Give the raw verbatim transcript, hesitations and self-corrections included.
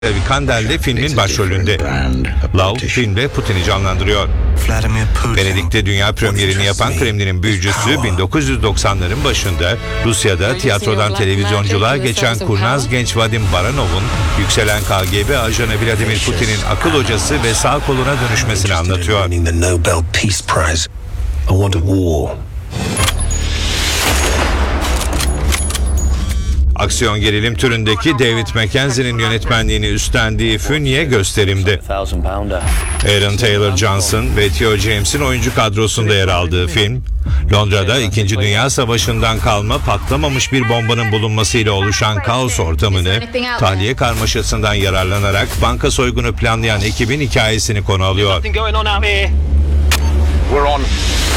Vikander de filmin başrolünde. Lau filmde Putin'i canlandırıyor. Venedik'te dünya premierini yapan Kremlin'in büyücüsü bin dokuz yüz doksanların başında Rusya'da tiyatrodan televizyonculuğa geçen kurnaz genç Vadim Baranov'un yükselen K G B ajanı Vladimir Putin'in akıl hocası ve sağ koluna dönüşmesini anlatıyor. Aksiyon gerilim türündeki David Mackenzie'nin yönetmenliğini üstlendiği Fünye gösterimdi. Aaron Taylor-Johnson ve Theo James'in oyuncu kadrosunda yer aldığı film, Londra'da İkinci Dünya Savaşı'ndan kalma patlamamış bir bombanın bulunmasıyla oluşan kaos ortamını tahliye karmaşasından yararlanarak banka soygunu planlayan ekibin hikayesini konu alıyor.